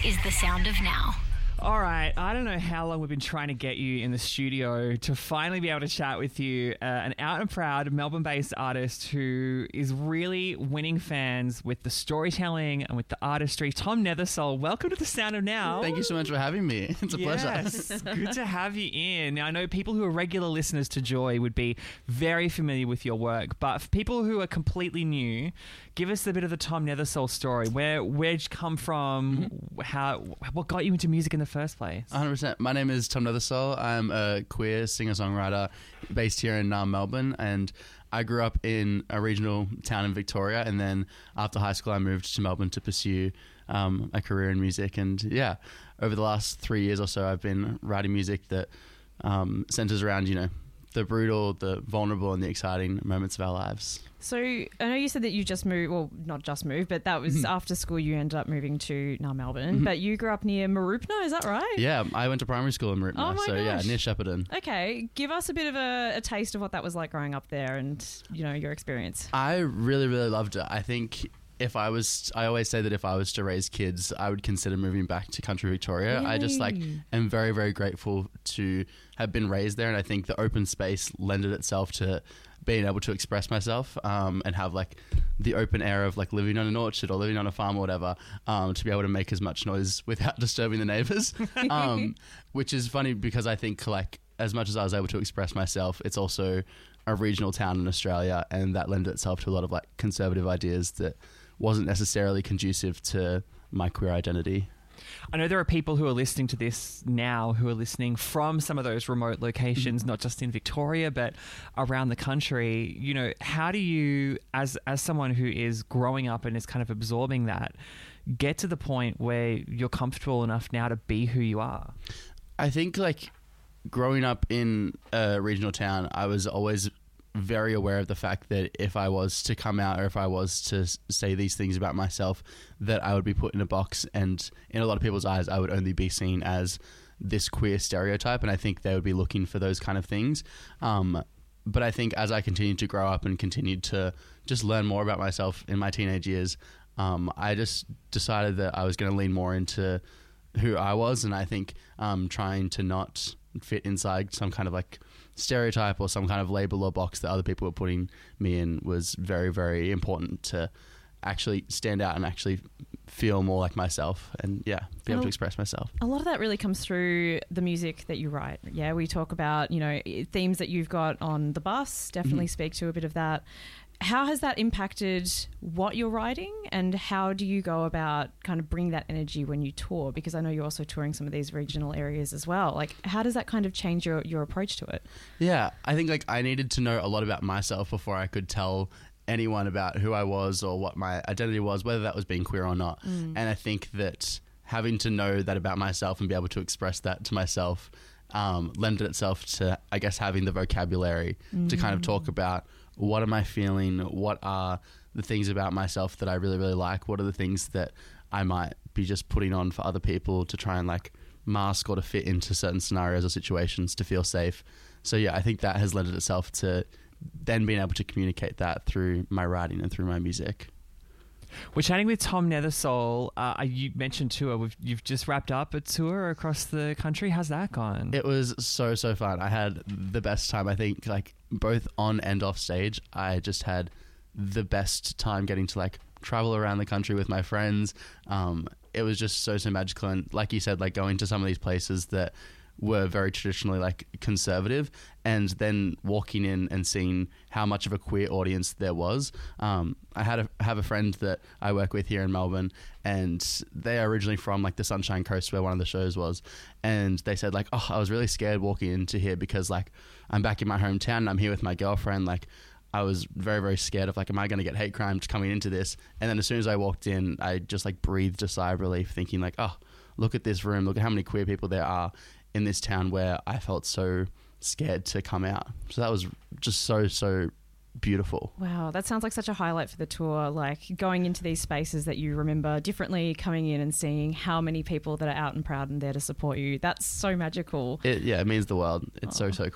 is the sound of now. All right, I don't know how long we've been trying to get you in the studio to finally be able to chat with you, an out and proud Melbourne-based artist who is really winning fans with the storytelling and with the artistry. Tom Nethersole, welcome to the Sound of Now. Thank you so much for having me. It's a pleasure. Yes, good to have you in. Now, I know people who are regular listeners to Joy would be very familiar with your work, but for people who are completely new, give us a bit of the Tom Nethersole story. Where'd you come from? What got you into music in the first place? 100%. My name is Tom Nethersole. I'm a queer singer-songwriter based here in Melbourne, and I grew up in a regional town in Victoria, and then after high school I moved to Melbourne to pursue a career in music. And yeah, over the last 3 years or so I've been writing music that centers around, the brutal, the vulnerable and the exciting moments of our lives. So I know you said that you just moved, well, not just moved, but that was after school you ended up moving to Melbourne, but you grew up near Mooroopna, is that right? Yeah, I went to primary school in Mooroopna, Oh my gosh. Yeah, near Shepparton. Okay, give us a bit of a taste of what that was like growing up there and, your experience. I really, really loved it. I think I always say that if I was to raise kids, I would consider moving back to country Victoria. Really? I just am very, very grateful to have been raised there, and I think the open space lended itself to being able to express myself and have the open air of living on an orchard or living on a farm or whatever, to be able to make as much noise without disturbing the neighbours, which is funny because I think as much as I was able to express myself, it's also a regional town in Australia, and that lended itself to a lot of conservative ideas that wasn't necessarily conducive to my queer identity. I know there are people who are listening to this now who are listening from some of those remote locations, not just in Victoria, but around the country. How do you, as someone who is growing up and is kind of absorbing that, get to the point where you're comfortable enough now to be who you are? I think growing up in a regional town, I was always very aware of the fact that if I was to come out or if I was to say these things about myself, that I would be put in a box, and in a lot of people's eyes I would only be seen as this queer stereotype, and I think they would be looking for those kind of things. But I think as I continued to grow up and continued to just learn more about myself in my teenage years, I just decided that I was going to lean more into who I was, and I think trying to not fit inside some kind of stereotype or some kind of label or box that other people were putting me in was very, very important to actually stand out and actually feel more like myself and be able to express myself. A lot of that really comes through the music that you write. Yeah, we talk about, themes that you've got on the bus, definitely speak to a bit of that. How has that impacted what you're writing, and how do you go about kind of bringing that energy when you tour? Because I know you're also touring some of these regional areas as well. How does that kind of change your approach to it? Yeah, I think I needed to know a lot about myself before I could tell anyone about who I was or what my identity was, whether that was being queer or not. And I think that having to know that about myself and be able to express that to myself lended itself to, I guess, having the vocabulary to kind of talk about what am I feeling, what are the things about myself that I really, really like, what are the things that I might be just putting on for other people to try and mask or to fit into certain scenarios or situations to feel safe. So yeah, I think that has lended itself to then being able to communicate that through my writing and through my music. We're chatting with Tom Nethersole. You mentioned tour. You've just wrapped up a tour across the country. How's that gone? It was so fun. I had the best time. I think both on and off stage, I just had the best time getting to travel around the country with my friends. It was just so magical. And like you said, going to some of these places that were very traditionally conservative, and then walking in and seeing how much of a queer audience there was. I have a friend that I work with here in Melbourne, and they are originally from the Sunshine Coast where one of the shows was, and they said I was really scared walking into here because I'm back in my hometown and I'm here with my girlfriend. I was very, very scared of am I going to get hate crimes coming into this? And then as soon as I walked in, I just breathed a sigh of relief, thinking look at this room, look at how many queer people there are in this town where I felt so scared to come out. So that was just so beautiful. Wow, that sounds like such a highlight for the tour, going into these spaces that you remember differently, coming in and seeing how many people that are out and proud and there to support you. That's so magical. It means the world. It's so cool.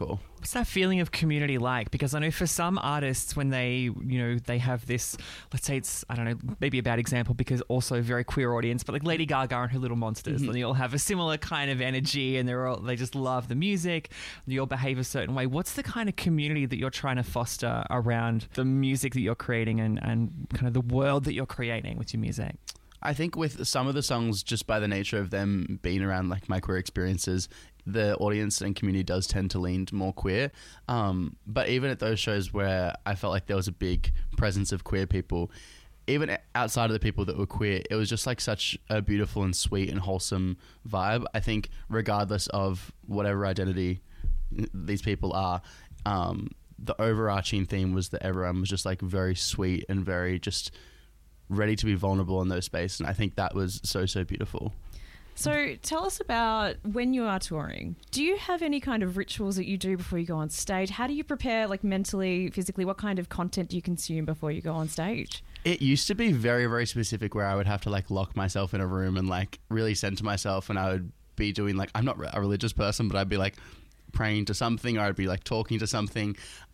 What's that feeling of community like? Because I know for some artists, when they, they have this, let's say it's, I don't know, maybe a bad example because also a very queer audience, but like Lady Gaga and her Little Monsters, and they all have a similar kind of energy, and they just love the music, they all behave a certain way. What's the kind of community that you're trying to foster around the music that you're creating and kind of the world that you're creating with your music? I think with some of the songs, just by the nature of them being around like my queer experiences, the audience and community does tend to lean more queer. But even at those shows where I felt like there was a big presence of queer people, even outside of the people that were queer, it was just like such a beautiful and sweet and wholesome vibe. I think regardless of whatever identity these people are, the overarching theme was that everyone was just like very sweet and very just ready to be vulnerable in those spaces. And I think that was so beautiful. So tell us about when you are touring. Do you have any kind of rituals that you do before you go on stage? How do you prepare, like mentally, physically? What kind of content do you consume before you go on stage? It used to be very specific, where I would have to like lock myself in a room and like really center myself, and I would be doing like, I'm not a religious person, but I'd be like praying to something, or I'd be like talking to something.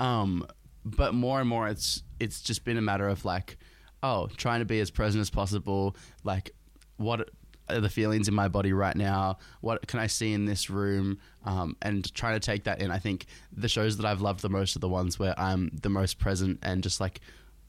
But more and more it's just been a matter of like, trying to be as present as possible, like what are the feelings in my body right now, what can I see in this room, and trying to take that in. I think the shows that I've loved the most are the ones where I'm the most present and just like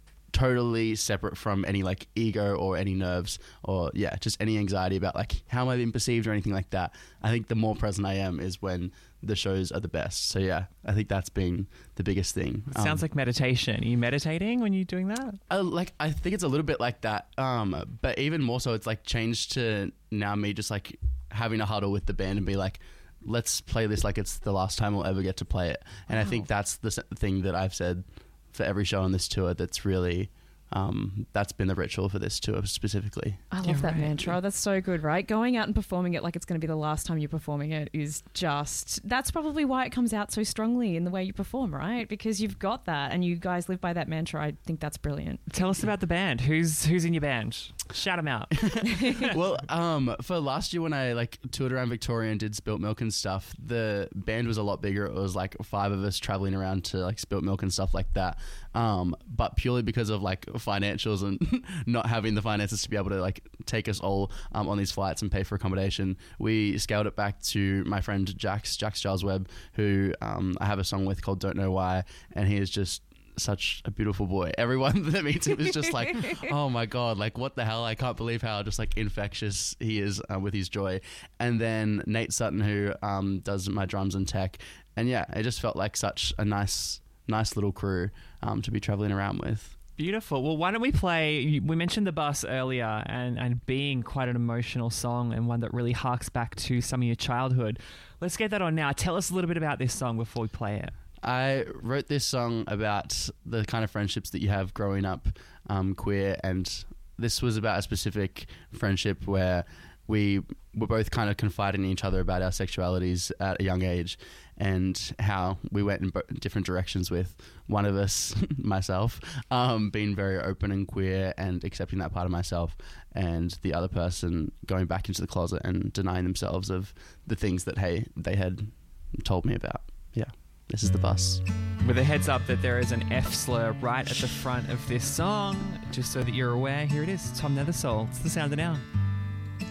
totally separate from any like ego or any nerves or just any anxiety about like how am I being perceived or anything like that. I think the more present I am is when the shows are the best. So I think that's been the biggest thing. Sounds like meditation. Are you meditating when you're doing that? I think it's a little bit like that, but even more so it's like changed to now me just like having a huddle with the band and be like, let's play this like it's the last time we'll ever get to play it. And I think that's the thing that I've said for every show on this tour that's really that's been the ritual for this tour specifically. I love that mantra. That's so good, right? Going out and performing it like it's going to be the last time you're performing it is just, that's probably why it comes out so strongly in the way you perform, right? Because you've got that and you guys live by that mantra. I think that's brilliant. Tell us about the band. Who's in your band? Shout them out. Well, for last year when I like toured around Victoria and did Spilt Milk and stuff, the band was a lot bigger. It was like 5 of us traveling around to like Spilt Milk and stuff like that. But purely because of like financials and not having the finances to be able to like take us all on these flights and pay for accommodation, we scaled it back to my friend Jax Giles Webb, who I have a song with called Don't Know Why, and he is just such a beautiful boy. Everyone that meets him is just like, oh my god, like what the hell, I can't believe how just like infectious he is with his joy. And then Nate Sutton, who does my drums and tech, and it just felt like such a nice little crew to be traveling around with. Beautiful. Well, why don't we play, we mentioned The Bus earlier and being quite an emotional song and one that really harks back to some of your childhood. Let's get that on now. Tell us a little bit about this song before we play it. I wrote this song about the kind of friendships that you have growing up queer, and this was about a specific friendship where we were both kind of confiding in each other about our sexualities at a young age and how we went in different directions, with one of us, myself, being very open and queer and accepting that part of myself, and the other person going back into the closet and denying themselves of the things that, they had told me about. Yeah. This is The Bus. With a heads up that there is an F slur right at the front of this song, just so that you're aware, here it is, Tom Nethersoul. It's The Sound of Now.